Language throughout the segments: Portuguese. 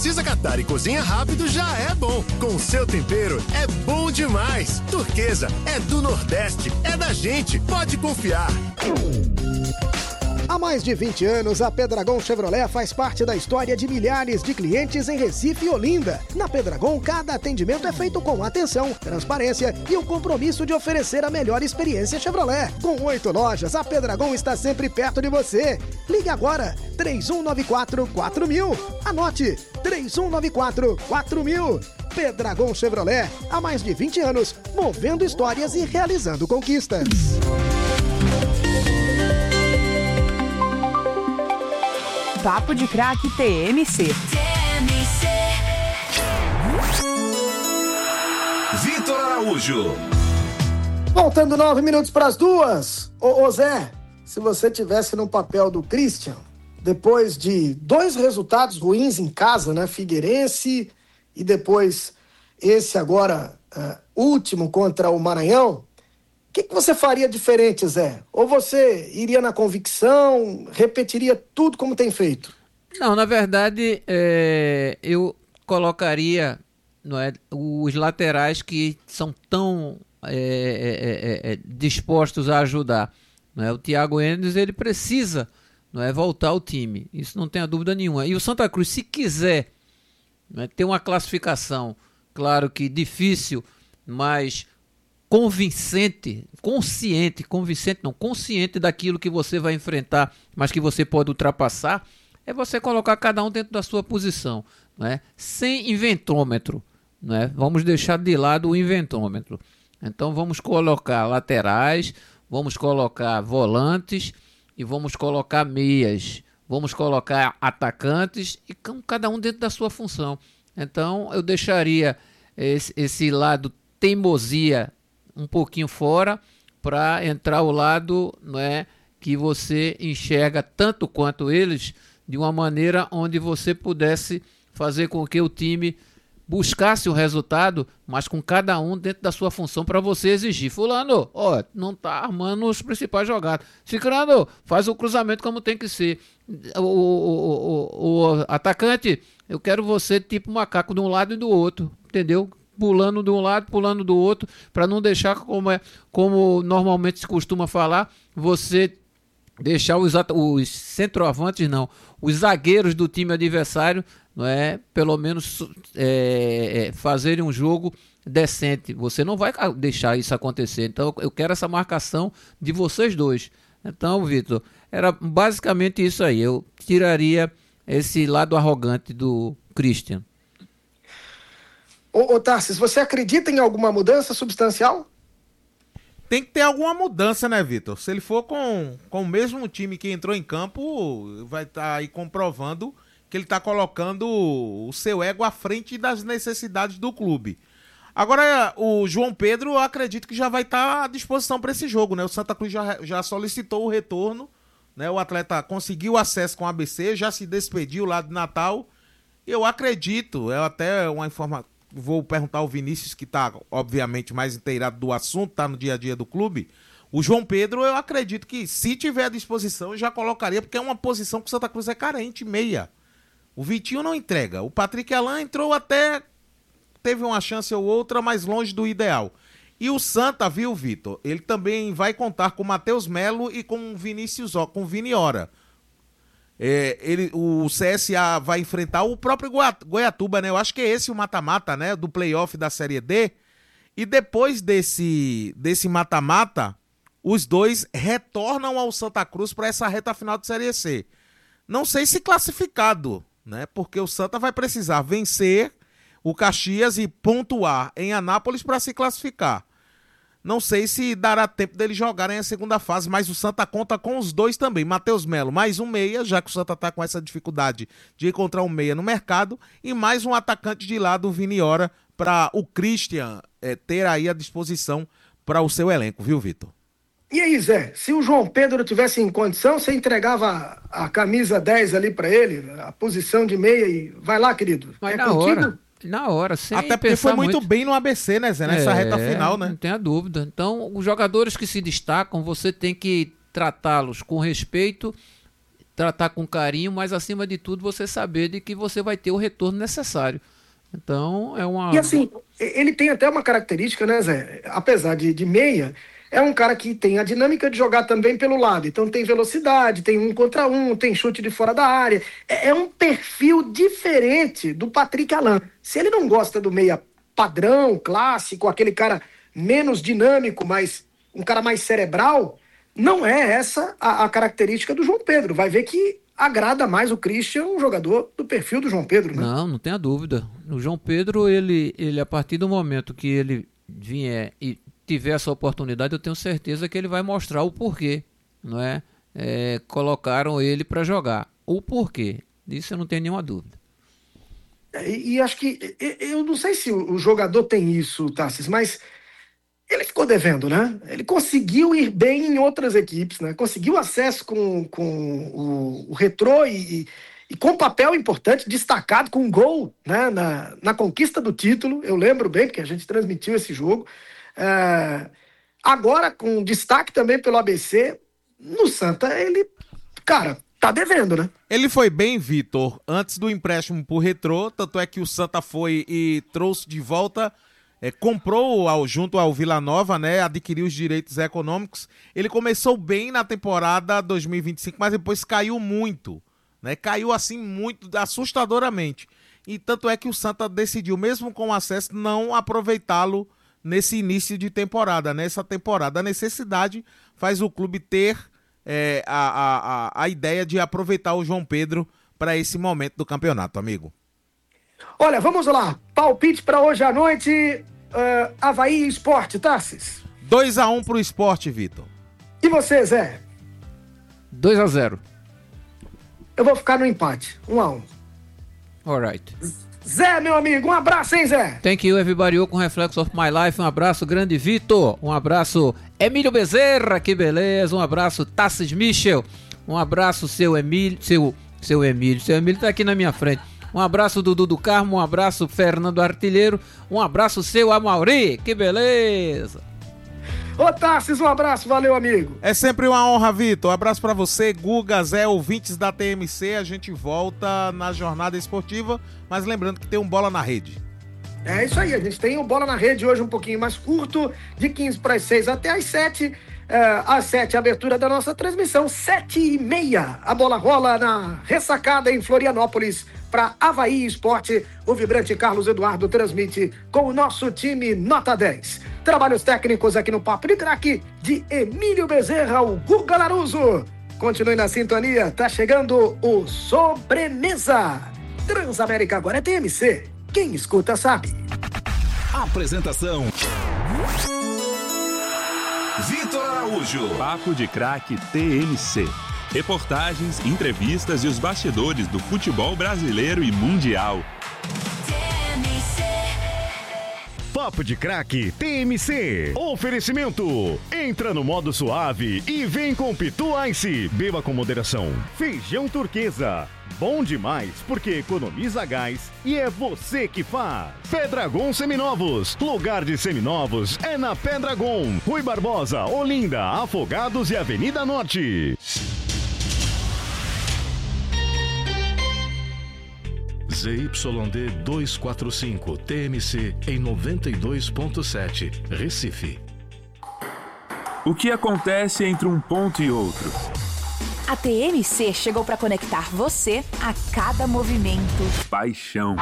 Precisa catar e cozinha rápido já é bom. Com o seu tempero é bom demais. Turquesa é do Nordeste, é da gente, pode confiar. Há mais de 20 anos, a Pedragon Chevrolet faz parte da história de milhares de clientes em Recife e Olinda. Na Pedragon, cada atendimento é feito com atenção, transparência e o compromisso de oferecer a melhor experiência Chevrolet. Com 8 lojas, a Pedragon está sempre perto de você. Ligue agora, 3194-4000. Anote, 3194-4000. Pedragon Chevrolet, há mais de 20 anos, movendo histórias e realizando conquistas. Papo de Craque TMC. Vitor Araújo. Faltando 9 minutos para as 2. Ô Zé, se você tivesse no papel do Christian, depois de 2 resultados ruins em casa, né? Figueirense e depois esse agora último contra o Maranhão, o que você faria diferente, Zé? Ou você iria na convicção, repetiria tudo como tem feito? Não, na verdade, eu colocaria os laterais que são tão dispostos a ajudar. O Thiago Enes, ele precisa voltar ao time, isso não tem a dúvida nenhuma. E o Santa Cruz, se quiser ter uma classificação, claro que difícil, mas consciente daquilo que você vai enfrentar, mas que você pode ultrapassar, é você colocar cada um dentro da sua posição, sem inventômetro, vamos deixar de lado o inventômetro. Então vamos colocar laterais, vamos colocar volantes e vamos colocar meias, vamos colocar atacantes e cada um dentro da sua função. Então eu deixaria esse lado teimosia um pouquinho fora, para entrar o lado que você enxerga tanto quanto eles, de uma maneira onde você pudesse fazer com que o time buscasse o resultado, mas com cada um dentro da sua função, para você exigir: fulano, não tá armando os principais jogadas, ciclano, faz o cruzamento como tem que ser, o atacante, eu quero você tipo macaco de um lado e do outro, entendeu? Pulando de um lado, pulando do outro, para não deixar, como normalmente se costuma falar, você deixar os centroavantes, os zagueiros do time adversário, pelo menos fazerem um jogo decente. Você não vai deixar isso acontecer. Então eu quero essa marcação de vocês dois. Então, Vitor, era basicamente isso aí. Eu tiraria esse lado arrogante do Christian. Ô Tarcísio, você acredita em alguma mudança substancial? Tem que ter alguma mudança, né, Vitor? Se ele for com o mesmo time que entrou em campo, vai estar aí comprovando que ele está colocando o seu ego à frente das necessidades do clube. Agora, o João Pedro, eu acredito que já vai estar à disposição para esse jogo, né? O Santa Cruz já solicitou o retorno, né? O atleta conseguiu acesso com o ABC, já se despediu lá de Natal. Eu acredito, até uma informação. Vou perguntar ao Vinícius, que está, obviamente, mais inteirado do assunto, está no dia a dia do clube. O João Pedro, eu acredito que, se tiver à disposição, já colocaria, porque é uma posição que o Santa Cruz é carente, meia. O Vitinho não entrega. O Patrick Alain entrou até, teve uma chance ou outra, mais longe do ideal. E o Santa, viu, Vitor? Ele também vai contar com o Matheus Melo e com o Vinícius, com o Vini Ora. O CSA vai enfrentar o próprio Goiatuba, né? Eu acho que é esse o mata-mata, né? Do playoff da Série D. E depois desse mata-mata, os dois retornam ao Santa Cruz para essa reta final de Série C. Não sei se classificado, né? Porque o Santa vai precisar vencer o Caxias e pontuar em Anápolis para se classificar. Não sei se dará tempo deles jogarem a segunda fase, mas o Santa conta com os dois também. Matheus Melo, mais um meia, já que o Santa está com essa dificuldade de encontrar um meia no mercado, e mais um atacante de lado, o Vini Ora, para o Christian ter aí à disposição para o seu elenco, viu, Vitor? E aí, Zé, se o João Pedro tivesse em condição, você entregava a camisa 10 ali para ele, a posição de meia, e vai lá, querido. Vai na hora. Na hora, sem até porque foi muito bem no ABC, né, Zé? Nessa reta final, né? Não tenha dúvida. Então, os jogadores que se destacam, você tem que tratá-los com respeito, tratar com carinho, mas acima de tudo você saber de que você vai ter o retorno necessário. Então é uma... E assim, ele tem até uma característica, né, Zé? Apesar de meia, é um cara que tem a dinâmica de jogar também pelo lado. Então tem velocidade, tem 1 contra 1, tem chute de fora da área. É um perfil diferente do Patrick Alain. Se ele não gosta do meia padrão, clássico, aquele cara menos dinâmico, mas um cara mais cerebral, não é essa a característica do João Pedro. Vai ver que agrada mais o Christian, um jogador do perfil do João Pedro, né? Não tenha dúvida. O João Pedro, ele a partir do momento que ele vier e tiver essa oportunidade, eu tenho certeza que ele vai mostrar o porquê, não é? Colocaram ele para jogar. O porquê. Disso eu não tenho nenhuma dúvida. E acho que, eu não sei se o jogador tem isso, Tarsis, mas ele ficou devendo, né? Ele conseguiu ir bem em outras equipes, né? Conseguiu acesso com o Retrô e com papel importante, destacado, com um gol, né? na conquista do título. Eu lembro bem, porque a gente transmitiu esse jogo. Agora, com destaque também pelo ABC, no Santa, ele, cara, tá devendo, né? Ele foi bem, Vitor, antes do empréstimo pro Retrô, tanto é que o Santa foi e trouxe de volta... comprou junto ao Vila Nova, né, adquiriu os direitos econômicos. Ele começou bem na temporada 2025, mas depois caiu muito, né? Caiu assim muito, assustadoramente. E tanto é que o Santa decidiu, mesmo com acesso, não aproveitá-lo nesse início de temporada, nessa temporada. A necessidade faz o clube ter a ideia de aproveitar o João Pedro para esse momento do campeonato, amigo. Olha, vamos lá. Palpite para hoje à noite. Avaí Sport, Tarsis. 2-1 pro Sport, Vitor. E você, Zé? 2-0. Eu vou ficar no empate. 1-1. Alright. Zé, meu amigo, um abraço, hein, Zé? Thank you, everybody. Com Reflex of My Life. Um abraço, grande Vitor. Um abraço, Emílio Bezerra, que beleza. Um abraço, Tarsis Michel. Um abraço, seu Emílio. Seu Emílio tá aqui na minha frente. Um abraço, Dudu do Carmo. Um abraço, Fernando Artilheiro. Um abraço, seu Amauri. Que beleza. Ô, Tarsis, um abraço. Valeu, amigo. É sempre uma honra, Vitor. Um abraço pra você, Guga, Zé, ouvintes da TMC. A gente volta na jornada esportiva, mas lembrando que tem um Bola na Rede. É isso aí. A gente tem o Bola na Rede hoje um pouquinho mais curto, de 15 para as 6 até as 7. Às 7, a abertura da nossa transmissão, 7h30. A bola rola na ressacada em Florianópolis para Avaí Esporte. O vibrante Carlos Eduardo transmite com o nosso time nota 10. Trabalhos técnicos aqui no Papo de Craque de Emílio Bezerra, o Guga Laruso. Continue na sintonia, tá chegando o Sobremesa. Transamérica agora é TMC. Quem escuta sabe. Apresentação: Vitor Araújo. Papo de Craque TMC. Reportagens, entrevistas e os bastidores do futebol brasileiro e mundial. Papo de Craque TMC. Oferecimento. Entra no modo suave e vem com Pitu Ice. Beba com moderação. Feijão Turquesa. Bom demais porque economiza gás e é você que faz. Pedragon Seminovos. Lugar de seminovos é na Pedragon. Rui Barbosa, Olinda, Afogados e Avenida Norte. ZYD 245 TMC em 92.7 Recife. O que acontece entre um ponto e outro? A TMC chegou para conectar você a cada movimento. Paixão.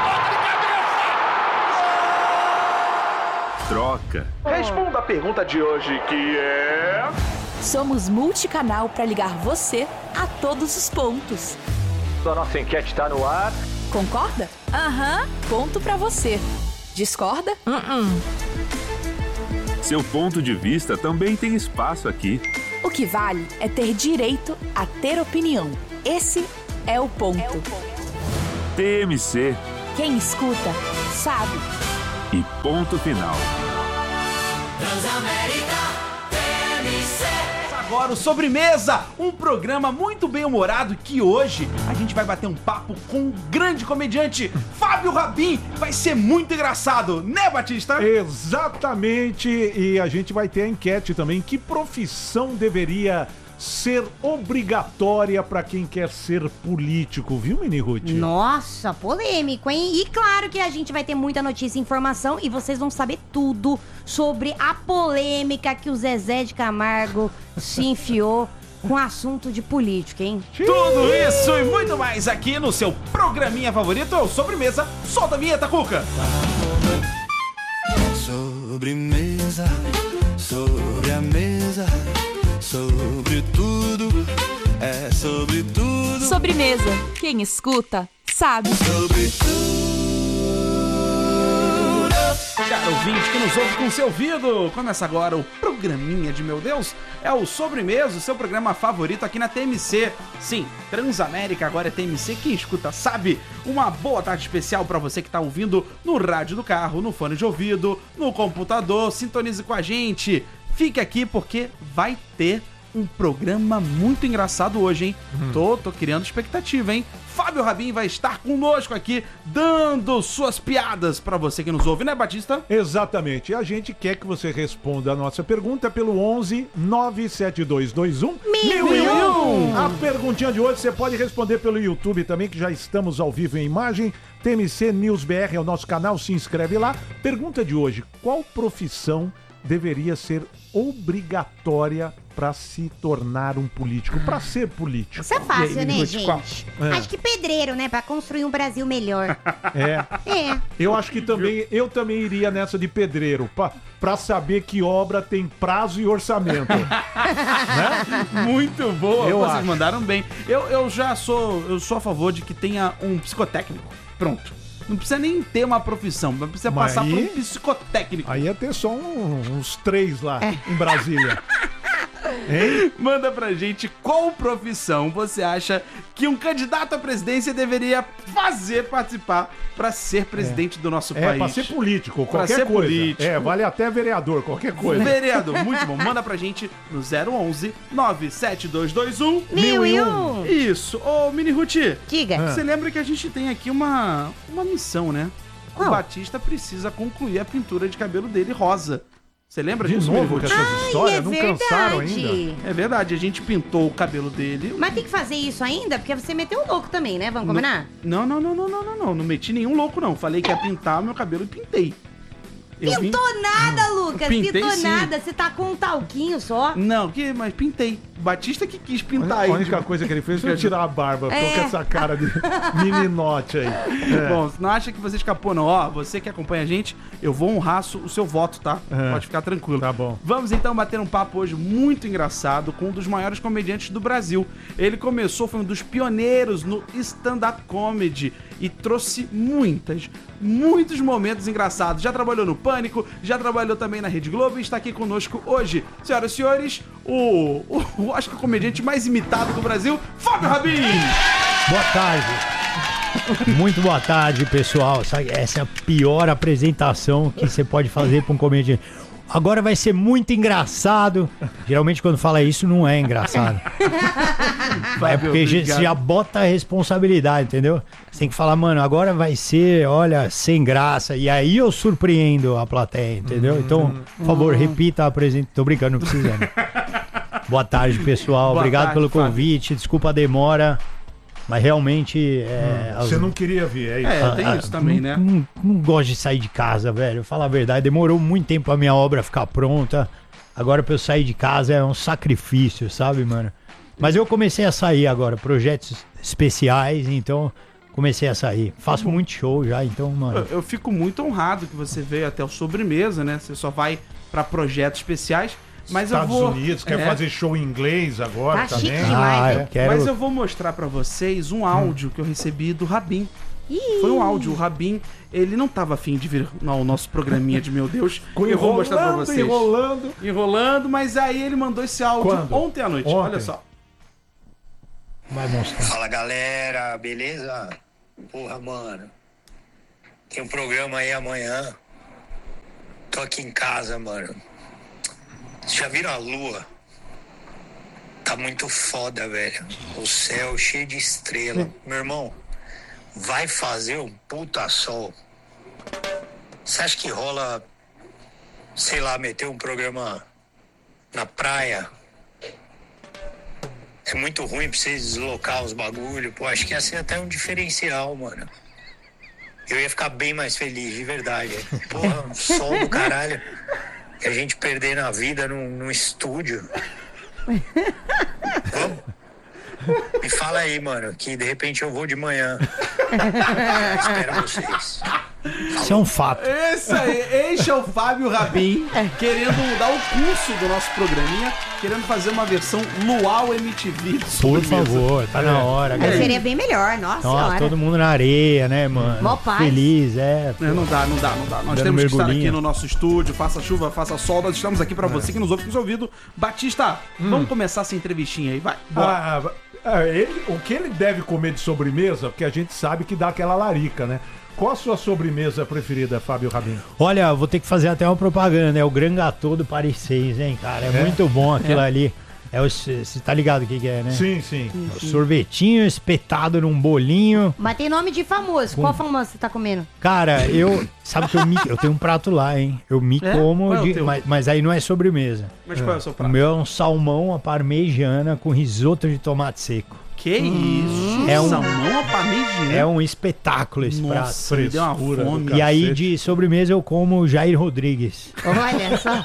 Troca. Responda a pergunta de hoje, que é... Somos multicanal para ligar você a todos os pontos. A nossa enquete está no ar. Concorda? Aham. Ponto pra você. Discorda? Seu ponto de vista também tem espaço aqui. O que vale é ter direito a ter opinião. Esse é o ponto. TMC. Quem escuta, sabe. E ponto final. Transamérica TMC. Agora o Sobremesa, um programa muito bem-humorado que hoje a gente vai bater um papo com um grande comediante, Fábio Rabin. Vai ser muito engraçado, né, Batista? Exatamente, e a gente vai ter a enquete também. Que profissão deveria ser obrigatória para quem quer ser político, viu, Mini Ruth? Nossa, polêmico, hein? E claro que a gente vai ter muita notícia e informação e vocês vão saber tudo sobre a polêmica que o Zezé de Camargo se enfiou com assunto de política, hein? Tudo isso e muito mais aqui no seu programinha favorito, é o Sobremesa. Solta a vinheta, Cuca! Sobremesa, sobre a mesa, sobre tudo, é sobre tudo. Sobremesa. Quem escuta, sabe. Sobre tudo. Caro ouvinte que nos ouve com seu ouvido, começa agora o programinha de meu Deus, é o Sobremesa, o seu programa favorito aqui na TMC. Sim, Transamérica agora é TMC, quem escuta sabe. Uma boa tarde especial para você que tá ouvindo no rádio do carro, no fone de ouvido, no computador, sintonize com a gente. Fique aqui porque vai ter um programa muito engraçado hoje, hein? Tô criando expectativa, hein? Fábio Rabin vai estar conosco aqui, dando suas piadas pra você que nos ouve, né, Batista? Exatamente. E a gente quer que você responda a nossa pergunta pelo 11 97221 1001. A perguntinha de hoje você pode responder pelo YouTube também, que já estamos ao vivo em imagem. TMC News BR é o nosso canal, se inscreve lá. Pergunta de hoje: qual profissão deveria ser obrigatória para se tornar um político, para ser político? Isso é fácil, aí, né, Ruth, gente? qual? Acho que pedreiro, né? Pra construir um Brasil melhor. É. É. Eu acho que eu também iria nessa de pedreiro, para saber que obra tem prazo e orçamento. Né? Muito boa, Eu vocês acho. mandaram bem. Eu sou a favor de que tenha um psicotécnico. Pronto. Não precisa nem ter uma profissão, mas precisa Mas passar aí- por um psicotécnico. Aí ia ter só uns 3 lá em Brasília. Hein? Manda pra gente qual profissão você acha que um candidato à presidência deveria participar pra ser presidente do nosso país. Pra ser político, Pra qualquer ser coisa. político. Vale até vereador, qualquer coisa. Vereador, muito bom. Manda pra gente no 011 97221 1001. Isso. Ô, Mini Ruth, Diga. você lembra que a gente tem aqui uma missão, né? O Qual? Batista precisa concluir a pintura de cabelo dele rosa. Você lembra De disso, novo Mini com Ruth? essas histórias? Não cansaram verdade. ainda? É verdade, a gente pintou o cabelo dele. Mas tem que fazer isso ainda? Porque você meteu um louco também, né? Vamos combinar? Não. Não meti nenhum louco, não. Falei que ia pintar o meu cabelo e pintei. Pintou nada, Lucas. Pintei, Pintou sim. nada. Você tá com um talquinho só. Não, mas pintei. O Batista que quis pintar aí. A única coisa que ele fez foi tirar a barba. Ficou É. com essa cara de meninote aí. Bom, não acha que você escapou, não. Ó, você que acompanha a gente, eu vou honrar o seu voto, tá? Pode ficar tranquilo. Tá bom. Vamos então bater um papo hoje muito engraçado com um dos maiores comediantes do Brasil. Ele começou, foi um dos pioneiros no stand-up comedy e trouxe muitos momentos engraçados. Já trabalhou no Pânico, já trabalhou também na Rede Globo e está aqui conosco hoje. Senhoras e senhores, acho que o comediante mais imitado do Brasil, Fábio Rabin! Boa tarde. Muito boa tarde, pessoal. Essa é a pior apresentação que você pode fazer para um comediante. Agora vai ser muito engraçado. Geralmente quando fala isso não é engraçado. É porque você já bota a responsabilidade, entendeu? Você tem que falar, mano, agora vai ser, olha, sem graça. E aí eu surpreendo a plateia, entendeu? Então, por favor, repita a apresentação. Tô brincando, não precisa. Boa tarde, pessoal. Boa Obrigado tarde, pelo Fábio. convite. Desculpa a demora. Mas realmente... Você não queria vir, é isso? Tem isso também, né? Não gosto de sair de casa, velho. Falar a verdade, demorou muito tempo pra minha obra ficar pronta. Agora pra eu sair de casa é um sacrifício, sabe, mano? Mas eu comecei a sair agora, projetos especiais, então comecei a sair. Faço muito show já, então, mano. Eu fico muito honrado que você veio até o Sobremesa, né? Você só vai pra projetos especiais. Mas Estados eu vou... Unidos, quer fazer show em inglês agora Tá também. chique demais, eu quero... Mas eu vou mostrar pra vocês um áudio que eu recebi do Rabin. Foi um áudio, o Rabin, ele não tava afim de vir ao nosso programinha de meu Deus. Eu vou mostrar pra vocês. Enrolando, mas aí ele mandou esse áudio ontem à noite. Olha só. Vai mostrar. Fala galera, beleza? Porra, mano. Tem um programa aí amanhã. Tô aqui em casa, mano. Vocês já viram a lua? Tá muito foda, velho. O céu cheio de estrela. Meu irmão, vai fazer um puta sol. Você acha que rola, sei lá, meter um programa na praia? é muito ruim pra vocês deslocar os bagulho. Pô, acho que ia ser até um diferencial, mano. Eu ia ficar bem mais feliz, de verdade. Porra, um sol do caralho. E a gente perdendo a vida num estúdio. Vamos? Me fala aí, mano, que de repente eu vou de manhã. Espero vocês. Isso é um fato. Esse aí, este é o Fábio Rabin, querendo mudar o curso do nosso programinha, querendo fazer uma versão Luau MTV. Por favor, tá na hora. Aí seria bem melhor, nossa senhora. Todo mundo na areia, né, mano? Mó paz. Feliz, Não dá. Nós temos que estar aqui no nosso estúdio, faça chuva, faça sol, nós estamos aqui pra você que nos ouve com os ouvidos. Batista, vamos começar essa entrevistinha aí, vai. O que ele deve comer de sobremesa, porque a gente sabe que dá aquela larica, né? Qual a sua sobremesa preferida, Fábio Rabin? Olha, vou ter que fazer até uma propaganda, é o Grand Gâteau do Paris 6, hein, cara? É muito bom aquilo ali. Você tá ligado o que é, né? Sim, sim. O sorvetinho espetado num bolinho. Mas tem nome de famoso. Qual famoso você tá comendo? Cara, sabe que eu tenho um prato lá, hein? Eu me como, mas aí não é sobremesa. Mas qual é o seu prato? O meu é um salmão à parmegiana com risoto de tomate seco. Que isso? Salmão à parmegiana? É um espetáculo esse prato. Nossa, me deu uma fome. E aí de sobremesa eu como Jair Rodrigues. Olha só.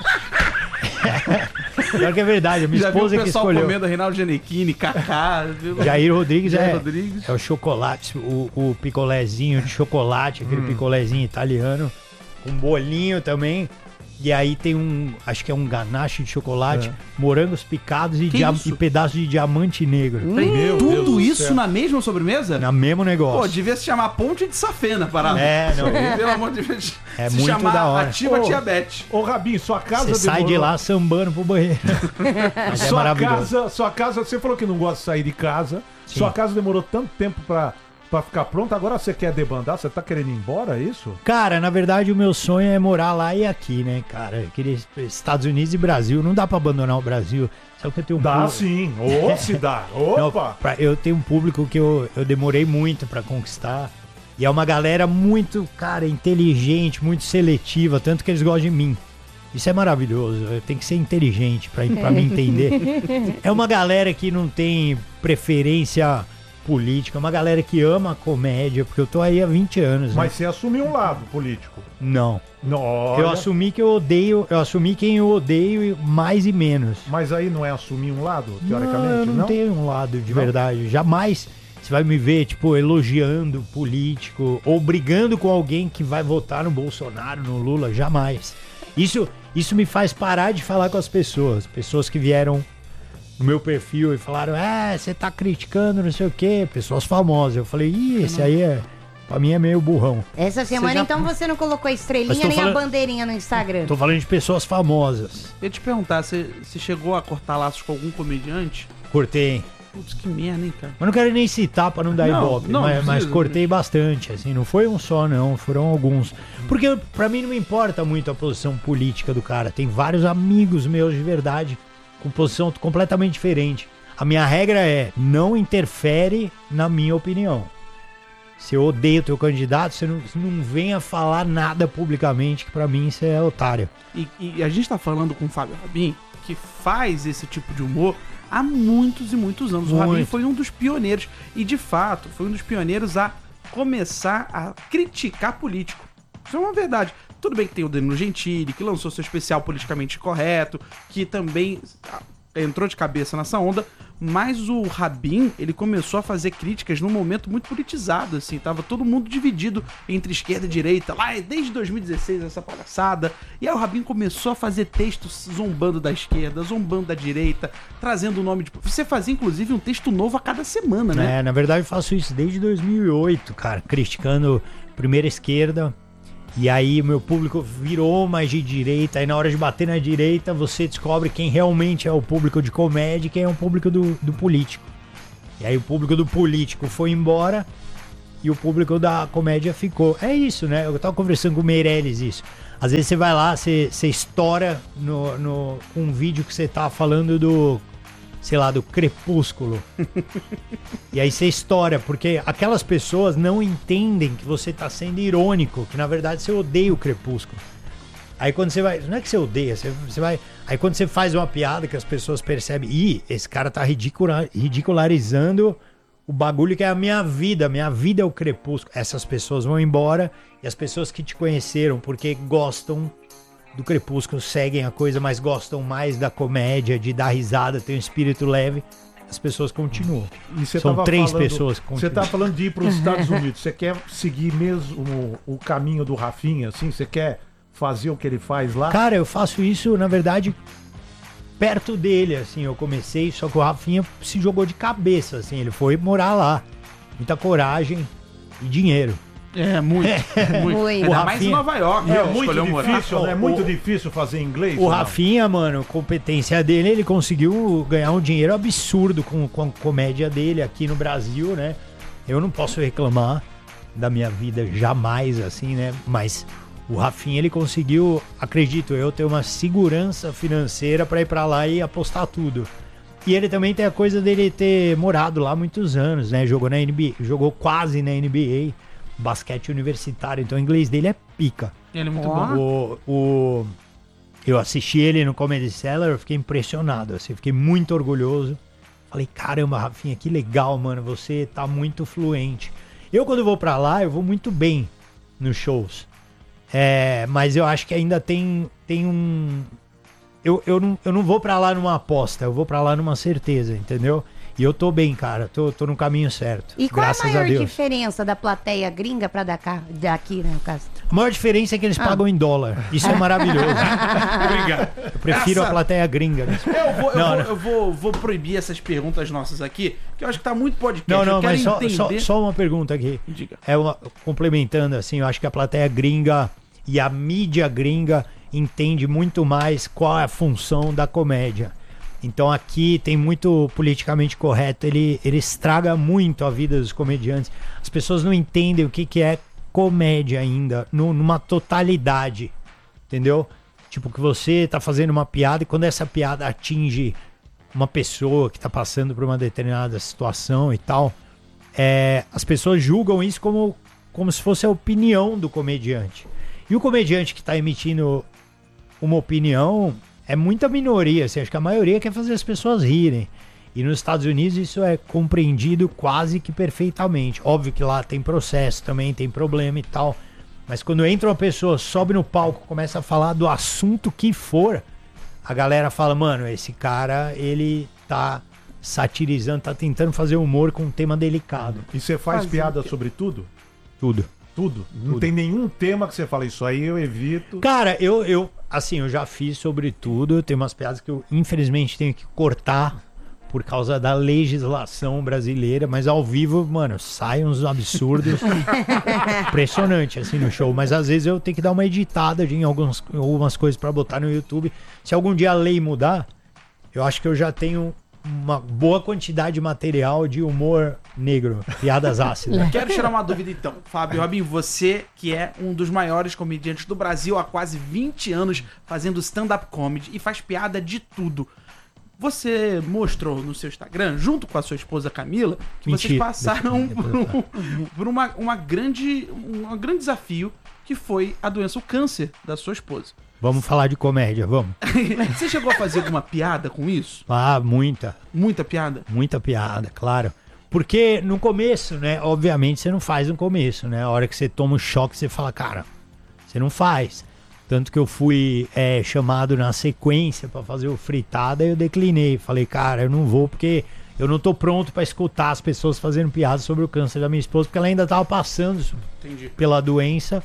Pior que é verdade, a minha esposa que escolheu. Já viu o pessoal comendo Reinaldo Giannichini, Kaká. Jair Rodrigues é o chocolate, o picolézinho de chocolate, aquele picolézinho italiano, com bolinho também. E aí tem acho que é um ganache de chocolate, morangos picados e pedaços de diamante negro. Tudo isso na mesma sobremesa? Na mesmo negócio. Pô, devia se chamar Ponte de Safena, parada. Não. Pelo amor de Deus. É se muito da hora. Ativa Tiabete. Ô, Rabin, sua casa Você sai de lá sambando pro banheiro. Mas é maravilhoso. Sua casa, você falou que não gosta de sair de casa. Sim. Sua casa demorou tanto tempo pra ficar pronta, agora você quer debandar? Você tá querendo ir embora, é isso? Cara, na verdade o meu sonho é morar lá e aqui, né, cara? Estados Unidos e Brasil, não dá pra abandonar o Brasil. Sabe que eu tenho sim, se dá. Opa! Eu tenho um público que eu demorei muito pra conquistar. E é uma galera muito, cara, inteligente, muito seletiva, tanto que eles gostam de mim. Isso é maravilhoso, eu tenho que ser inteligente pra me entender. É uma galera que não tem preferência política, uma galera que ama a comédia, porque eu tô aí há 20 anos. Mas você assumiu um lado político? Não. Eu assumi que eu assumi quem eu odeio mais e menos. Mas aí não é assumir um lado, teoricamente? Não tenho um lado de verdade. Jamais você vai me ver, tipo, elogiando político ou brigando com alguém que vai votar no Bolsonaro, no Lula, jamais. Isso me faz parar de falar com as pessoas que vieram no meu perfil e falaram, você tá criticando não sei o quê, pessoas famosas. Eu falei, esse aí pra mim é meio burrão. Essa semana então você não colocou a estrelinha nem a bandeirinha no Instagram? Tô falando de pessoas famosas. Eu ia te perguntar, você chegou a cortar laços com algum comediante? Cortei. Putz, que merda, hein, cara? Mas não quero nem citar pra não dar ibope, mas cortei bastante, assim, não foi um só não, foram alguns. Porque pra mim não me importa muito a posição política do cara, tem vários amigos meus de verdade com posição completamente diferente. A minha regra é, não interfere na minha opinião. Se eu odeio o teu candidato, você não venha falar nada publicamente, que pra mim isso é otário. E a gente tá falando com o Fábio Rabin, que faz esse tipo de humor há muitos e muitos anos. O Rabin foi um dos pioneiros, e de fato, foi um dos pioneiros a começar a criticar político. Isso é uma verdade. Tudo bem que tem o Danilo Gentili, que lançou seu especial Politicamente Correto, que também entrou de cabeça nessa onda, mas o Rabin, ele começou a fazer críticas num momento muito politizado, assim, tava todo mundo dividido entre esquerda e direita, lá desde 2016, essa palhaçada, e aí o Rabin começou a fazer textos zombando da esquerda, zombando da direita, trazendo o nome de... Você fazia, inclusive, um texto novo a cada semana, né? Na verdade eu faço isso desde 2008, cara, criticando primeira esquerda. E aí o meu público virou mais de direita, aí na hora de bater na direita você descobre quem realmente é o público de comédia e quem é o público do político. E aí o público do político foi embora e o público da comédia ficou. É isso, né? Eu tava conversando com o Meirelles isso. Às vezes você vai lá, você estoura com um vídeo que você tá falando do Crepúsculo. E aí você estoura, porque aquelas pessoas não entendem que você tá sendo irônico, que na verdade você odeia o Crepúsculo. Aí quando você vai... Não é que você odeia, você vai... Aí quando você faz uma piada que as pessoas percebem... Ih, esse cara tá ridicularizando o bagulho que é a minha vida. Minha vida é o Crepúsculo. Essas pessoas vão embora e as pessoas que te conheceram porque gostam do Crepúsculo, seguem a coisa, mas gostam mais da comédia, de dar risada, tem um espírito leve... As pessoas continuam. São 3 pessoas que continuam. Você tá falando de ir para os Estados Unidos. Você quer seguir mesmo o caminho do Rafinha, assim? Você quer fazer o que ele faz lá? Cara, eu faço isso, na verdade, perto dele, assim. Eu comecei, só que o Rafinha se jogou de cabeça, assim. Ele foi morar lá. Muita coragem e dinheiro. Muito. Ainda mais em Nova York. É muito difícil, né? É muito difícil fazer inglês. O Rafinha, mano, competência dele, ele conseguiu ganhar um dinheiro absurdo com a comédia dele aqui no Brasil, né? Eu não posso reclamar da minha vida jamais, assim, né? Mas o Rafinha, ele conseguiu, acredito eu, ter uma segurança financeira pra ir pra lá e apostar tudo. E ele também tem a coisa dele ter morado lá muitos anos, né? Jogou na NBA, jogou quase na NBA. Basquete universitário, então o inglês dele é pica. Ele é muito bom. Eu assisti ele no Comedy Cellar, eu fiquei impressionado, assim, fiquei muito orgulhoso. Falei, caramba, Rafinha, que legal, mano, você tá muito fluente. Eu, quando vou pra lá, eu vou muito bem nos shows. Mas eu acho que ainda tem um... Eu não vou pra lá numa aposta, eu vou pra lá numa certeza, entendeu? E eu tô bem, cara. Tô no caminho certo. E qual graças é a maior Deus. Diferença da plateia gringa pra daqui, né, Castro? A maior diferença é que eles pagam em dólar. Isso é maravilhoso. Obrigado. Eu prefiro a plateia gringa. Eu vou proibir essas perguntas nossas aqui, porque eu acho que tá muito podcast. Não, mas só uma pergunta aqui. Diga. Complementando, assim, eu acho que a plateia gringa e a mídia gringa entende muito mais qual é a função da comédia. Então aqui tem muito politicamente correto, ele estraga muito a vida dos comediantes. As pessoas não entendem o que é comédia ainda, numa totalidade, entendeu? Tipo, que você tá fazendo uma piada e quando essa piada atinge uma pessoa que tá passando por uma determinada situação e tal, as pessoas julgam isso como se fosse a opinião do comediante. E o comediante que tá emitindo uma opinião... É muita minoria, assim, acho que a maioria quer fazer as pessoas rirem. E nos Estados Unidos isso é compreendido quase que perfeitamente. Óbvio que lá tem processo também, tem problema e tal. Mas quando entra uma pessoa, sobe no palco, começa a falar do assunto que for, a galera fala, mano, esse cara, ele tá satirizando, tá tentando fazer humor com um tema delicado. E você faz piada sobre tudo? Tudo. Tudo? Não tem nenhum tema que você fala, isso aí eu evito. Cara, eu já fiz sobre tudo. Tem umas piadas que eu, infelizmente, tenho que cortar por causa da legislação brasileira. Mas ao vivo, mano, saem uns absurdos. Impressionante, assim, no show. Mas às vezes eu tenho que dar uma editada em algumas coisas pra botar no YouTube. Se algum dia a lei mudar, eu acho que eu já tenho uma boa quantidade de material de humor negro, piadas ácidas. Quero tirar uma dúvida então, Fábio Robin, você que é um dos maiores comediantes do Brasil há quase 20 anos fazendo stand-up comedy e faz piada de tudo. Você mostrou no seu Instagram, junto com a sua esposa Camila, que vocês passaram por um grande desafio, que foi a doença, o câncer da sua esposa. Vamos falar de comédia, vamos. Você chegou a fazer alguma piada com isso? Ah, muita. Muita piada? Muita piada, claro. Porque no começo, né, obviamente você não faz no começo, né? A hora que você toma um choque, você fala, cara, você não faz. Tanto que eu fui chamado na sequência pra fazer o Fritada e eu declinei. Falei, cara, eu não vou porque eu não tô pronto pra escutar as pessoas fazendo piadas sobre o câncer da minha esposa, porque ela ainda tava passando pela doença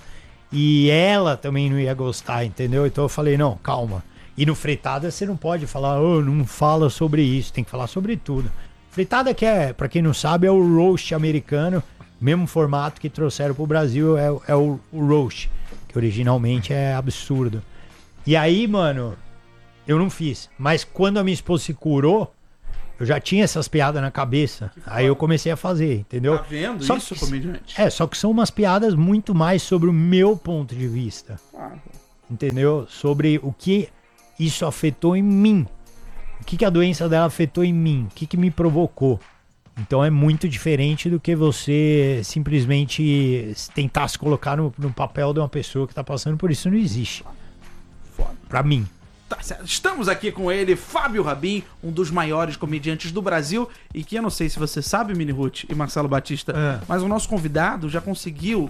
e ela também não ia gostar, entendeu? Então eu falei, não, calma. E no Fritada você não pode falar, não fala sobre isso, tem que falar sobre tudo. Fritada, que pra quem não sabe, é o roast americano, mesmo formato que trouxeram pro Brasil, é o roast, que originalmente é absurdo. E aí, mano, eu não fiz. Mas quando a minha esposa se curou, eu já tinha essas piadas na cabeça. Aí eu comecei a fazer, entendeu? Tá vendo só isso, comediante? Só que são umas piadas muito mais sobre o meu ponto de vista. Entendeu? Sobre o que isso afetou em mim. O que a doença dela afetou em mim. O que me provocou. Então é muito diferente do que você simplesmente tentar se colocar no papel de uma pessoa que tá passando por isso. Não existe. pra mim. Tá certo. Estamos aqui com ele, Fábio Rabin, um dos maiores comediantes do Brasil, e que eu não sei se você sabe, Mini Ruth e Marcelo Batista, mas o nosso convidado já conseguiu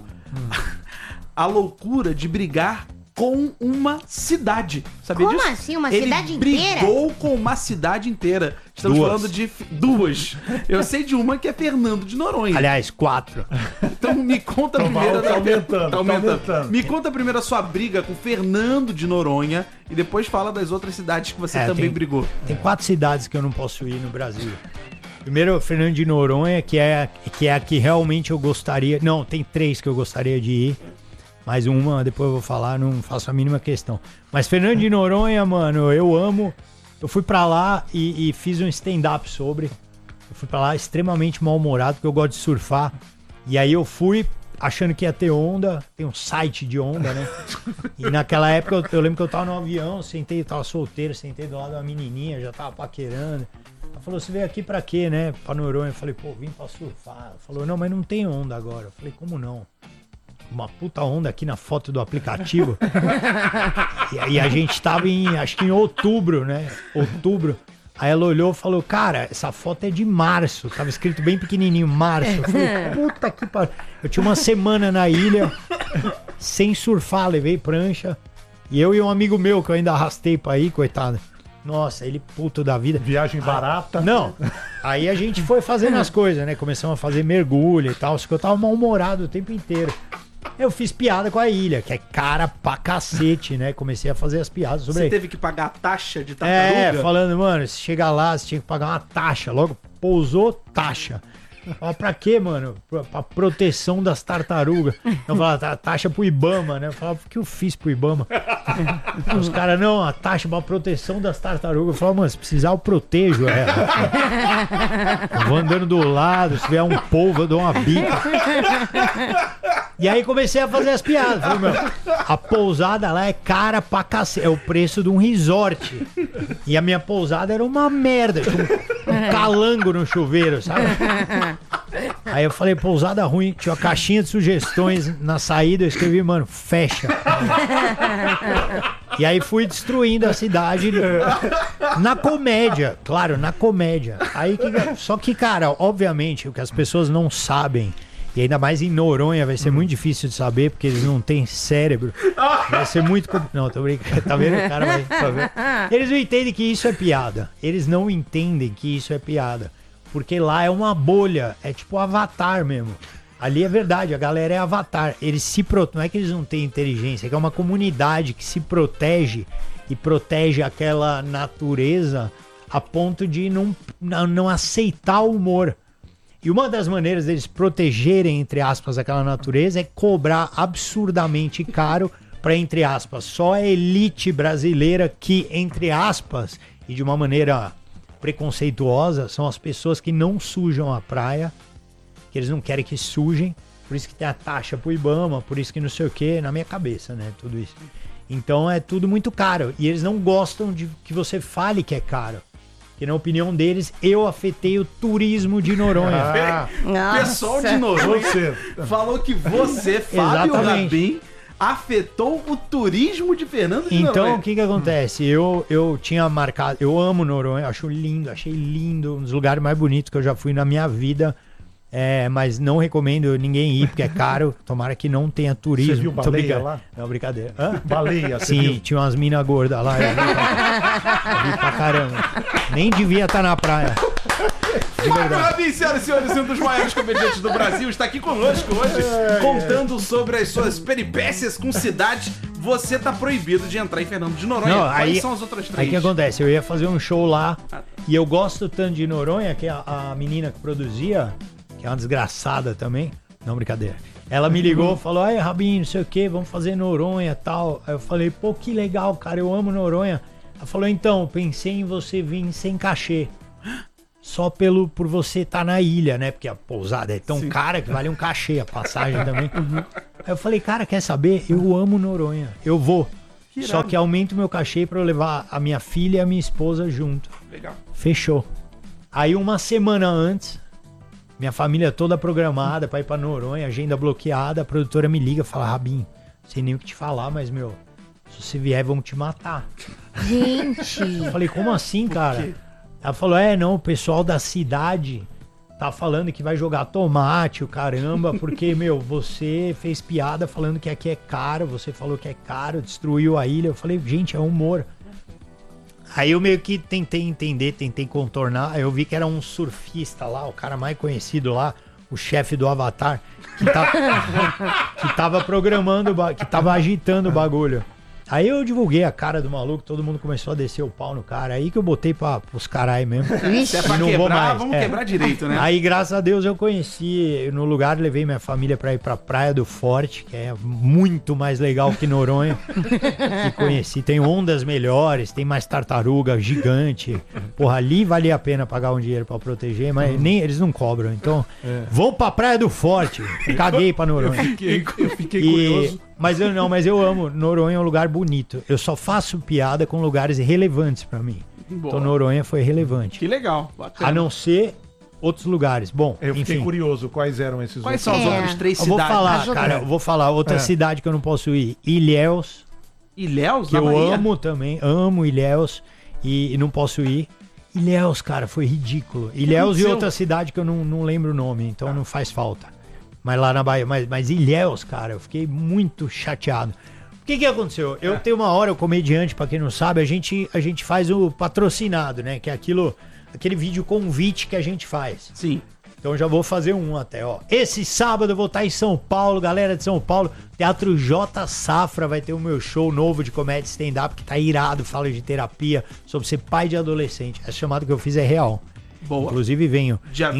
a loucura de brigar com uma cidade. Sabia Como disso? assim? Uma Ele cidade inteira? brigou com uma cidade inteira. Estamos falando de duas. Eu sei de uma que é Fernando de Noronha. Aliás, 4. Então me conta primeiro... Tá aumentando. Me conta primeiro a sua briga com Fernando de Noronha e depois fala das outras cidades que você também brigou. Tem 4 cidades que eu não posso ir no Brasil. Primeiro, Fernando de Noronha, que é a que realmente eu gostaria... Não, tem 3 que eu gostaria de ir. Mais uma, depois eu vou falar, não faço a mínima questão. Mas Fernando de Noronha, mano, eu amo. Eu fui pra lá e fiz um stand-up sobre. Eu fui pra lá extremamente mal-humorado, porque eu gosto de surfar. E aí eu fui achando que ia ter onda. Tem um site de onda, né? E naquela época eu lembro que eu tava no avião, eu tava solteiro, sentei do lado de uma menininha, já tava paquerando. Ela falou, você veio aqui pra quê, né? Pra Noronha. Eu falei, pô, vim pra surfar. Ela falou, não, mas não tem onda agora. Eu falei, como não? Uma puta onda aqui na foto do aplicativo. E a gente tava acho que em outubro, né? Outubro. Aí ela olhou e falou, cara, essa foto é de março. Tava escrito bem pequenininho, março. Eu falei, puta que pariu. Eu tinha uma semana na ilha, sem surfar, levei prancha. E eu e um amigo meu, que eu ainda arrastei pra ir, coitado. Nossa, ele puto da vida. Viagem barata. Não. Aí a gente foi fazendo as coisas, né? Começamos a fazer mergulho e tal. Só que eu tava mal-humorado o tempo inteiro. Eu fiz piada com a ilha, que é cara pra cacete, né? Comecei a fazer as piadas sobre... Você teve que pagar a taxa de tartaruga? Falando, mano, se chegar lá, você tinha que pagar uma taxa. Logo, pousou, taxa. Fala, pra quê, mano? Pra proteção das tartarugas. Eu falava, taxa pro Ibama, né? Eu falava, o que eu fiz pro Ibama? Os caras, não, a taxa pra proteção das tartarugas. Eu falava, mano, se precisar eu protejo ela. Eu vou andando do lado, se vier um polvo eu dou uma bica. E aí comecei a fazer as piadas. Falei, meu, a pousada lá é cara pra cacete. É o preço de um resort. E a minha pousada era uma merda. Tinha um calango no chuveiro, sabe? Aí eu falei, pousada ruim. Tinha uma caixinha de sugestões na saída. Eu escrevi, mano, fecha. E aí fui destruindo a cidade na comédia. Claro, na comédia. Aí só que, cara, obviamente, o que as pessoas não sabem, e ainda mais em Noronha vai ser muito difícil de saber, porque eles não têm cérebro. Vai ser muito... Não, tô brincando. Tá vendo? O cara vai... Tá vendo? Eles não entendem que isso é piada. Eles não entendem que isso é piada. Porque lá é uma bolha. É tipo Avatar mesmo. Ali é verdade, a galera é Avatar. Eles se não é que eles não têm inteligência, é que é uma comunidade que se protege e protege aquela natureza a ponto de não aceitar o humor. E uma das maneiras deles protegerem, entre aspas, aquela natureza é cobrar absurdamente caro para, entre aspas, só a elite brasileira que, entre aspas, e de uma maneira preconceituosa, são as pessoas que não sujam a praia, que eles não querem que sujem, por isso que tem a taxa pro Ibama, por isso que não sei o que, na minha cabeça, né, tudo isso. Então é tudo muito caro, e eles não gostam de que você fale que é caro. Porque na opinião deles, eu afetei o turismo de Noronha. O pessoal de Noronha falou que você, Fábio Rabin, afetou o turismo de Fernando de Noronha. Então, o que acontece? Eu tinha marcado... Eu amo Noronha, achei lindo, um dos lugares mais bonitos que eu já fui na minha vida. Mas não recomendo ninguém ir, porque é caro. Tomara que não tenha turismo. Você viu baleia lá? Não, brincadeira. Baleia, sim, viu? tinha umas minas gordas lá. Eu vi pra caramba. Nem devia estar na praia. Fábio Rabin, senhoras e senhores, um dos maiores comediantes do Brasil, está aqui conosco hoje, contando sobre as suas peripécias com cidades. Você tá proibido de entrar em Fernando de Noronha. Não, Quais são as outras 3? Aí o que acontece? Eu ia fazer um show lá, e eu gosto tanto de Noronha, que a menina que produzia, que é uma desgraçada também, não, brincadeira, ela me ligou e falou, ai, Rabin, não sei o que, vamos fazer Noronha e tal. Aí eu falei, pô, que legal, cara, eu amo Noronha. Ela falou, então, pensei em você vir sem cachê. Só por você estar na ilha, né? Porque a pousada é tão cara que vale um cachê, a passagem também. Aí eu falei, cara, quer saber? Eu amo Noronha, eu vou. Só que aumenta o meu cachê pra eu levar a minha filha e a minha esposa junto. Legal. Fechou. Aí uma semana antes, minha família toda programada pra ir pra Noronha, agenda bloqueada, a produtora me liga e fala, Rabin, não sei nem o que te falar, mas, meu, se você vier, vão te matar. Gente. Eu falei, como assim, cara? Ela falou, não, o pessoal da cidade tá falando que vai jogar tomate, o caramba, porque, meu, você fez piada falando que aqui é caro, você falou que é caro, destruiu a ilha. Eu falei, gente, é humor. Aí eu meio que tentei entender, tentei contornar. Aí eu vi que era um surfista lá, o cara mais conhecido lá, o chefe do Avatar, que tava programando, que tava agitando o bagulho. Aí eu divulguei a cara do maluco, todo mundo começou a descer o pau no cara. Aí que eu botei pros carai mesmo. Se é pra quebrar, vamos quebrar direito, né? Aí, graças a Deus, eu conheci, no lugar, levei minha família pra ir pra Praia do Forte, que é muito mais legal que Noronha. E conheci, tem ondas melhores, tem mais tartaruga gigante. Porra, ali valia a pena pagar um dinheiro pra proteger, mas nem eles não cobram. Então, vão pra Praia do Forte. Caguei pra Noronha. Eu fiquei curioso. Mas eu amo. Noronha é um lugar bonito. Eu só faço piada com lugares relevantes pra mim. Boa. Então Noronha foi relevante. Que legal. Bacana. A não ser outros lugares. Bom, eu fiquei enfim. curioso quais eram esses Quais são as outras 3 Eu cidades? vou falar, cara, eu vou falar outra cidade que eu não posso ir. Ilhéus. Ilhéus? Que eu amo também. Amo Ilhéus. E não posso ir. Ilhéus, cara, foi ridículo. Ilhéus e outra cidade que eu não lembro o nome. Então não faz falta. Mas lá na Bahia, mas Ilhéus, cara, eu fiquei muito chateado. O que aconteceu? Eu tenho uma hora, o comediante, pra quem não sabe, a gente faz o patrocinado, né? Que é aquele vídeo convite que a gente faz. Sim. Então já vou fazer um até, ó. Esse sábado eu vou estar em São Paulo, galera de São Paulo, Teatro J Safra, vai ter o meu show novo de comédia stand-up, que tá irado, fala de terapia, sobre ser pai de adolescente. Essa chamada que eu fiz é real. Boa. Inclusive venho. Dia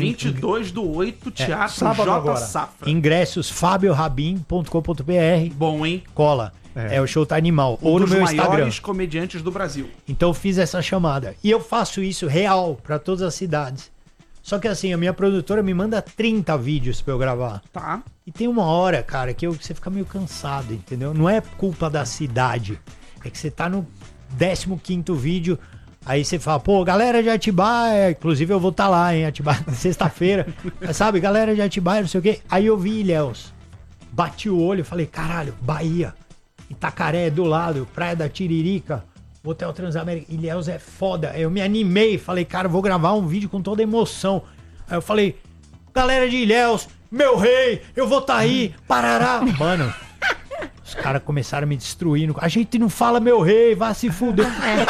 22/8, Teatro sábado J agora. Safra. Ingressos fabiorabin.com.br. Bom, hein? Cola. O show tá animal. Ou no meu Instagram. Um dos maiores comediantes do Brasil. Então eu fiz essa chamada. E eu faço isso real pra todas as cidades. Só que assim, a minha produtora me manda 30 vídeos pra eu gravar. Tá. E tem uma hora, cara, que você fica meio cansado, entendeu? Não é culpa da cidade. É que você tá no 15º vídeo. Aí você fala, pô, galera de Atibaia, inclusive eu vou estar lá em Atibaia na sexta-feira, sabe, galera de Atibaia, não sei o quê. Aí eu vi Ilhéus, bati o olho e falei, caralho, Bahia, Itacaré é do lado, Praia da Tiririca, Hotel Transamérica, Ilhéus é foda. Eu me animei, falei, cara, vou gravar um vídeo com toda emoção. Aí eu falei, galera de Ilhéus, meu rei, eu vou estar aí, parará. Mano, os caras começaram a me destruir. A gente não fala meu rei, vai se fuder.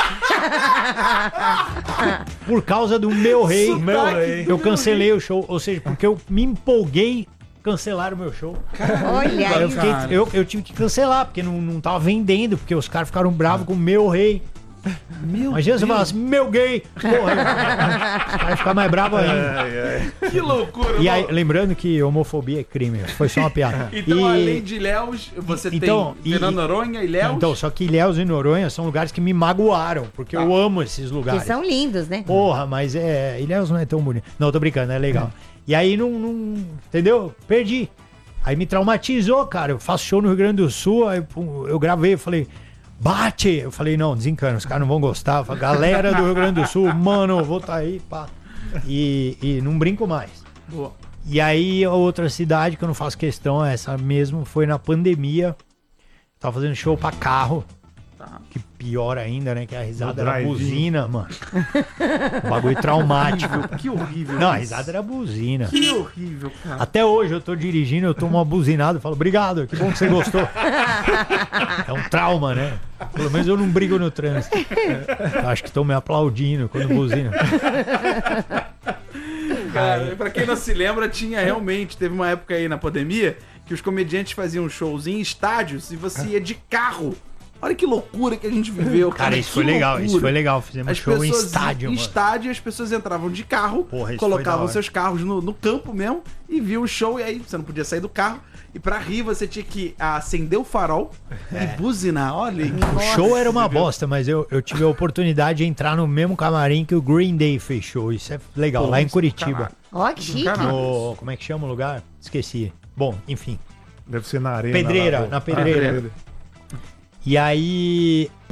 Por causa do meu rei, eu cancelei o show. Ou seja, porque eu me empolguei, cancelaram o meu show. Olha aí, eu tive que cancelar, porque não tava vendendo, porque os caras ficaram bravos com o meu rei. Imagina se eu falasse, meu gay! Porra, os caras ficam mais bravos ainda. Que loucura! E aí, lembrando que homofobia é crime, foi só uma piada. Então, além de Ilhéus, você tem Fernando Noronha, Ilhéus? Então, só que Ilhéus e Noronha são lugares que me magoaram, porque eu amo esses lugares. Que são lindos, né? Porra, mas Ilhéus não é tão bonito. Não, tô brincando, é legal. E aí, não entendeu? Perdi. Aí me traumatizou, cara. Eu faço show no Rio Grande do Sul, aí eu gravei, eu falei... Bate! Eu falei, não, desencana, os caras não vão gostar. Eu falei, galera do Rio Grande do Sul, mano, eu vou tá aí, pá. E não brinco mais. Boa. E aí, a outra cidade que eu não faço questão, essa mesmo, foi na pandemia. Tava fazendo show pra carro. Tá. Que pior ainda, né? Que a risada era buzina, mano. Bagulho traumático. Que horrível. Não, a risada era buzina. Que horrível, cara. Até hoje eu tô dirigindo, eu tomo uma buzinada e falo, obrigado, que bom que você gostou. É um trauma, né? Pelo menos eu não brigo no trânsito. Eu acho que estão me aplaudindo quando buzina. Cara, pra quem não se lembra, teve uma época aí na pandemia que os comediantes faziam shows em estádios e você ia de carro. Olha que loucura que a gente viveu, cara. Isso foi legal, Fizemos show em estádio, mano. Estádio, as pessoas entravam de carro, colocavam seus carros no campo mesmo e viam o show. E aí você não podia sair do carro. E pra rir você tinha que acender o farol e buzinar. Olha aí. O show era uma bosta, mas eu tive a oportunidade de entrar no mesmo camarim que o Green Day fechou. Isso é legal, lá em Curitiba. Ó, que chique. Como é que chama o lugar? Esqueci. Bom, enfim. Deve ser na Arena. Pedreira, na Pedreira. E aí,